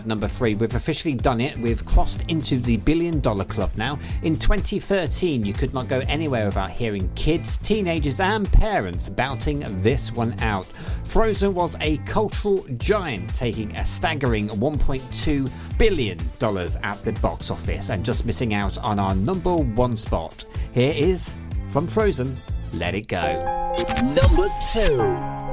at number 3. We've officially done it. We've crossed into the $1 billion club now. In 2013, you could not go anywhere without hearing kids, teenagers and parents bouting this one out. Frozen was a cultural giant, taking a staggering $1.2 billion at the box office and just missing out on our number 1 spot. Here is, from Frozen, Let It Go. Number 2.